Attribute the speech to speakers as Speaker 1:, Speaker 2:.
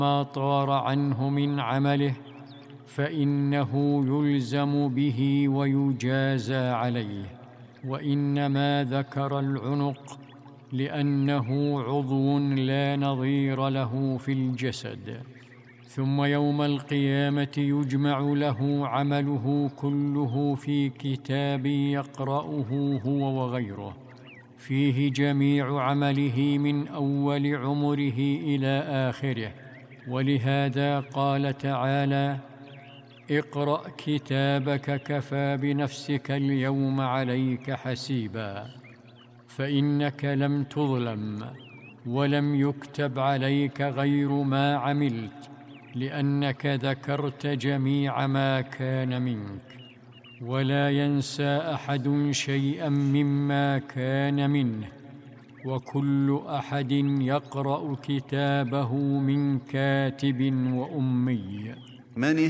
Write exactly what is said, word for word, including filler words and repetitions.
Speaker 1: ما طار عنه من عمله فإنه يلزم به ويجازى عليه. وإنما ذكر العنق لأنه عضو لا نظير له في الجسد. ثم يوم القيامة يجمع له عمله كله في كتاب يقرأه هو وغيره، فيه جميع عمله من أول عمره إلى آخره. ولهذا قال تعالى: اقرأ كتابك كفى بنفسك اليوم عليك حسيبا. فإنك لم تظلم ولم يكتب عليك غير ما عملت، لأنك ذكرت جميع ما كان منك، ولا ينسى أحد شيئا مما كان منه، وكل أحد يقرأ كتابه من كاتب وأمي.
Speaker 2: من